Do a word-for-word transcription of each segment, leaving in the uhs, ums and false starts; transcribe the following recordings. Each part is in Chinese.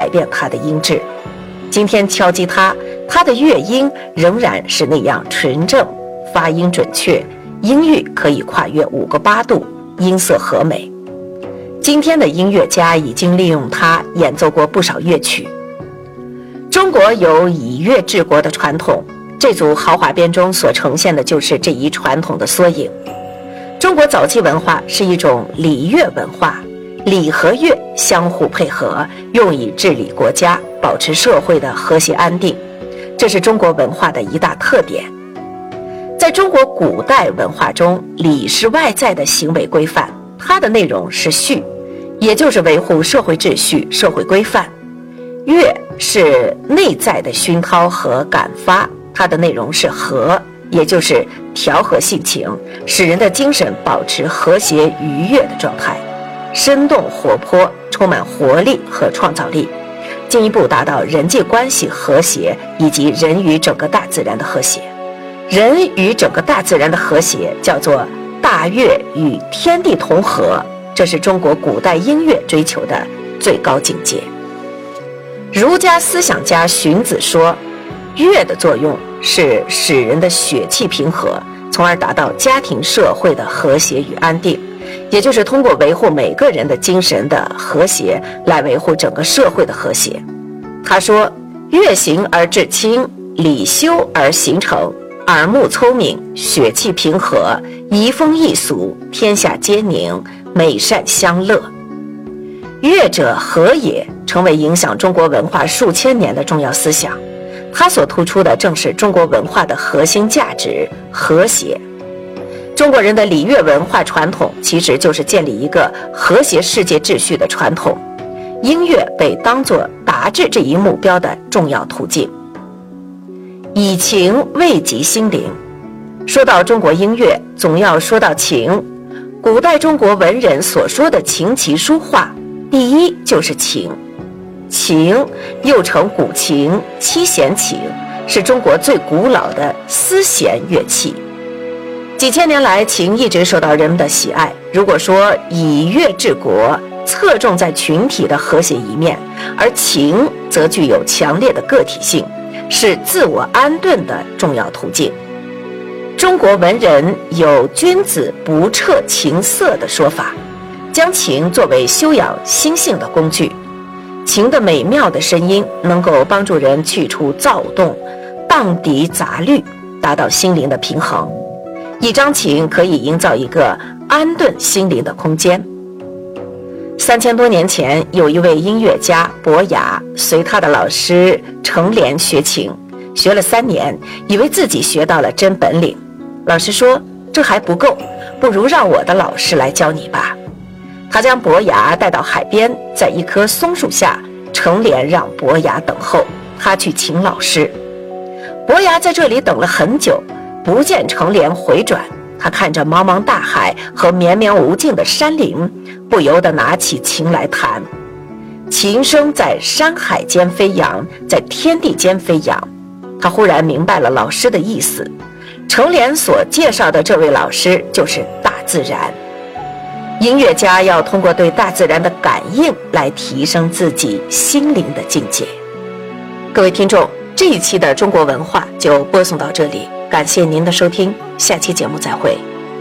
改变它的音质。今天敲击它，它的乐音仍然是那样纯正，发音准确，音域可以跨越五个八度，音色和美。今天的音乐家已经利用它演奏过不少乐曲。中国有以乐治国的传统，这组豪华编钟所呈现的就是这一传统的缩影。中国早期文化是一种礼乐文化，礼和乐相互配合，用以治理国家，保持社会的和谐安定，这是中国文化的一大特点。在中国古代文化中，礼是外在的行为规范，它的内容是序，也就是维护社会秩序、社会规范；乐是内在的熏陶和感发，它的内容是和，也就是调和性情，使人的精神保持和谐愉悦的状态，生动活泼，充满活力和创造力，进一步达到人际关系和谐以及人与整个大自然的和谐。人与整个大自然的和谐叫做大乐与天地同和，这是中国古代音乐追求的最高境界。儒家思想家荀子说，乐的作用是使人的血气平和，从而达到家庭社会的和谐与安定，也就是通过维护每个人的精神的和谐来维护整个社会的和谐。他说，乐行而至清，礼修而形成，耳目聪明，血气平和，移风易俗，天下皆宁，美善相乐。乐者和也成为影响中国文化数千年的重要思想，它所突出的正是中国文化的核心价值——和谐。中国人的礼乐文化传统其实就是建立一个和谐世界秩序的传统，音乐被当作达至这一目标的重要途径。以情慰藉心灵。说到中国音乐，总要说到情。古代中国文人所说的琴棋书画，第一就是情。琴又称古琴、七弦琴，是中国最古老的丝弦乐器。几千年来，琴一直受到人们的喜爱。如果说以乐治国，侧重在群体的和谐一面，而琴则具有强烈的个体性，是自我安顿的重要途径。中国文人有君子不彻琴瑟的说法，将琴作为修养心性的工具。琴的美妙的声音能够帮助人去除躁动，荡涤杂虑，达到心灵的平衡。一张琴可以营造一个安顿心灵的空间。三千多年前，有一位音乐家伯牙，随他的老师程莲学琴，学了三年，以为自己学到了真本领。老师说，这还不够，不如让我的老师来教你吧。他将伯牙带到海边，在一棵松树下，程莲让伯牙等候，他去请老师。伯牙在这里等了很久，不见程莲回转，他看着茫茫大海和绵绵无尽的山林，不由得拿起琴来弹。琴声在山海间飞扬，在天地间飞扬。他忽然明白了老师的意思，程莲所介绍的这位老师就是大自然。音乐家要通过对大自然的感应来提升自己心灵的境界。各位听众，这一期的中国文化就播送到这里，感谢您的收听，下期节目再会。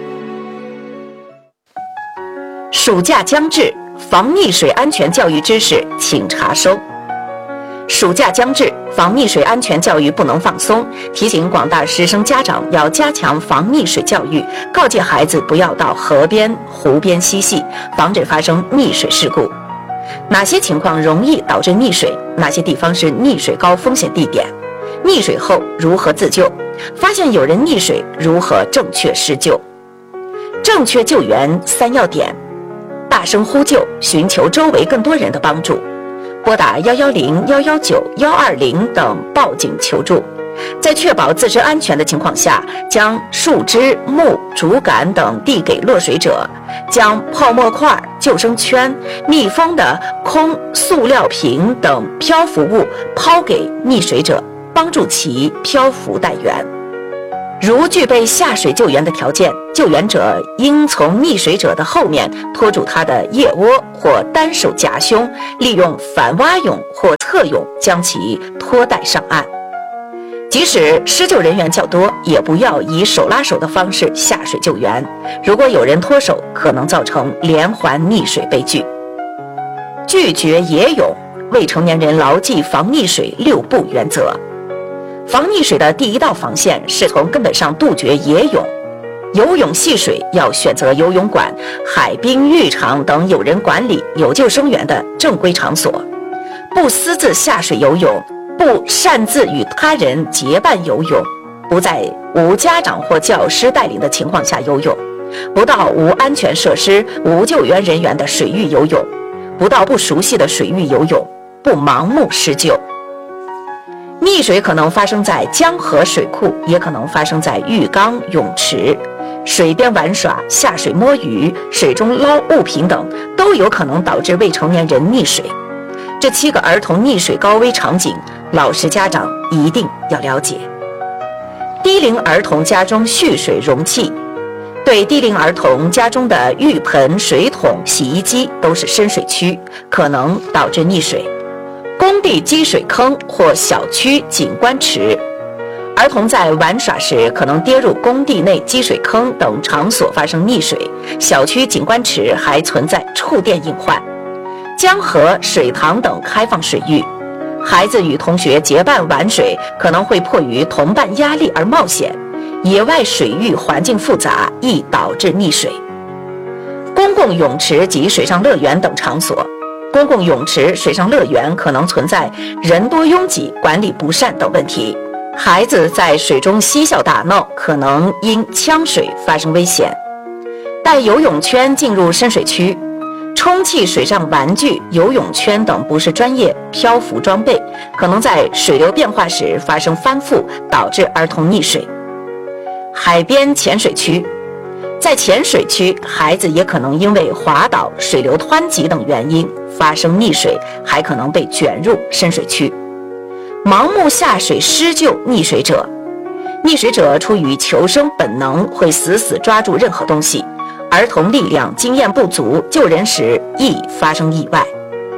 暑假将至，防溺水安全教育知识请查收。暑假将至，防溺水安全教育不能放松，提醒广大师生家长要加强防溺水教育，告诫孩子不要到河边、湖边嬉戏，防止发生溺水事故。哪些情况容易导致溺水？哪些地方是溺水高风险地点？溺水后如何自救？发现有人溺水，如何正确施救？正确救援三要点：大声呼救，寻求周围更多人的帮助；拨打一一零、一一九、一二零等报警求助。在确保自身安全的情况下，将树枝、木、竹竿等递给落水者，将泡沫块、救生圈、密封的空塑料瓶等漂浮物抛给溺水者，帮助其漂浮待援。如具备下水救援的条件，救援者应从溺水者的后面拖住他的腋窝或单手夹胸，利用反蛙泳或侧泳将其拖带上岸。即使施救人员较多，也不要以手拉手的方式下水救援，如果有人脱手，可能造成连环溺水悲剧。拒绝野泳，未成年人牢记防溺水六不原则。防溺水的第一道防线是从根本上杜绝野泳。游泳戏水要选择游泳馆、海滨浴场等有人管理、有救生员的正规场所，不私自下水游泳，不擅自与他人结伴游泳，不在无家长或教师带领的情况下游泳，不到无安全设施、无救援人员的水域游泳，不到不熟悉的水域游泳，不盲目施救。溺水可能发生在江河水库，也可能发生在浴缸、泳池、水边玩耍、下水摸鱼、水中捞物品等，都有可能导致未成年人溺水。这七个儿童溺水高危场景，老师家长一定要了解。低龄儿童家中蓄水容器，对低龄儿童家中的浴盆、水桶、洗衣机都是深水区，可能导致溺水。工地积水坑或小区景观池，儿童在玩耍时可能跌入工地内积水坑等场所发生溺水，小区景观池还存在触电隐患。江河、水塘等开放水域，孩子与同学结伴玩水，可能会迫于同伴压力而冒险，野外水域环境复杂，易导致溺水。公共泳池及水上乐园等场所，公共泳池、水上乐园可能存在人多拥挤、管理不善等问题，孩子在水中嬉笑打闹，可能因呛水发生危险。带游泳圈进入深水区，充气水上玩具、游泳圈等不是专业漂浮装备，可能在水流变化时发生翻覆，导致儿童溺水。海边浅水区，在浅水区，孩子也可能因为滑倒、水流湍急等原因发生溺水，还可能被卷入深水区。盲目下水施救溺水者，溺水者出于求生本能，会死死抓住任何东西，儿童力量经验不足，救人时易发生意外。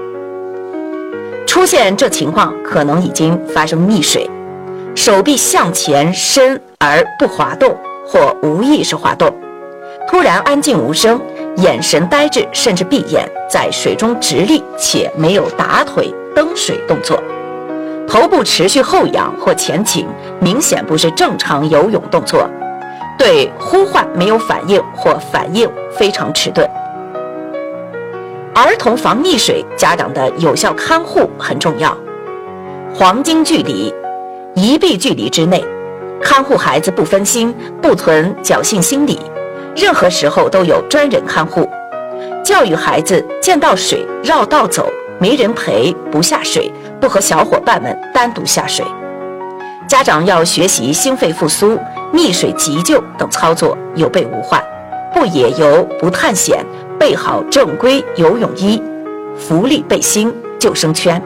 出现这情况，可能已经发生溺水，手臂向前伸而不滑动，或无意识滑动，突然安静无声，眼神呆滞，甚至闭眼，在水中直立且没有打腿、蹬水动作，头部持续后仰或前倾，明显不是正常游泳动作，对呼唤没有反应或反应非常迟钝。儿童防溺水，家长的有效看护很重要。黄金距离，一臂距离之内，看护孩子不分心，不存侥幸心理，任何时候都有专人看护。教育孩子见到水绕道走，没人陪不下水，不和小伙伴们单独下水。家长要学习心肺复苏、溺水急救等操作，有备无患，不野游，不探险，备好正规游泳衣、浮力背心、救生圈。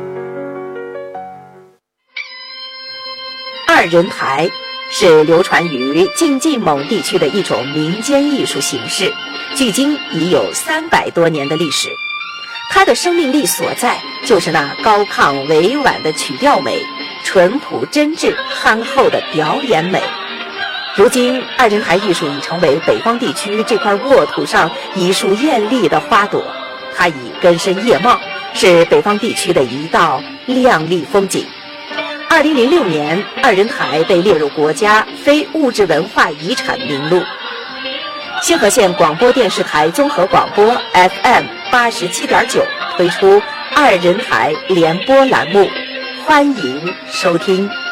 二人台是流传于晋冀蒙地区的一种民间艺术形式，距今已有三百多年的历史。它的生命力所在，就是那高亢委婉的曲调美，淳朴真挚憨厚的表演美。如今，二人台艺术已成为北方地区这块沃土上一束艳丽的花朵，它已根深叶茂，是北方地区的一道亮丽风景。二零零六年，二人台被列入国家非物质文化遗产名录。兴和县广播电视台综合广播 F M 八十七点九推出二人台联播栏目，欢迎收听。